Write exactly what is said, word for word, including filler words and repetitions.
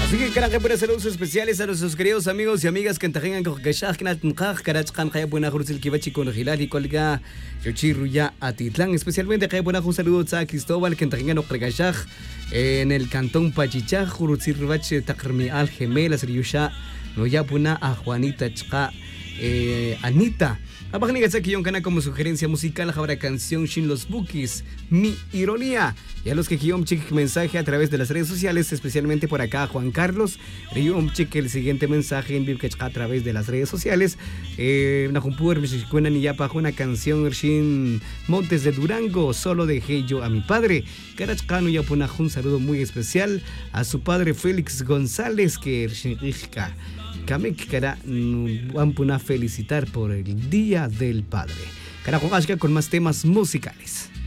Así que carajo, buenas saludos especiales a nuestros queridos amigos y amigas que tengan con Gashak, Natnkaj, Karachkan, Kaya Buena Jursil Kivachi con Gilal y Colga, Yochiruya Atitlán, especialmente Kaya Buena un saludo a Cristóbal que tengan con Gashak en el cantón Pachichaj, Jursil Rivache, Takrmi Al Gemelas, Ryusha, Noyapuna a Juanita Chka, eh, Anita. Abajnigatsaki Yonkana como sugerencia musical, habrá canción Shin Los Bookies, Mi Ironía. Y a los que Guillaume Chic mensaje a través de las redes sociales, especialmente por acá Juan Carlos. Guillaume Chic el siguiente mensaje en Vivkech a través de las redes sociales. Najumpur Mishikuena Niyapa una canción Shin Montes de Durango, solo dejé yo a mi padre. Karachkano Yapuna un saludo muy especial a su padre Félix González que Shinrijka. Kamek Kara Wampuna felicitar por el Día del Padre. Carajo, con más temas musicales.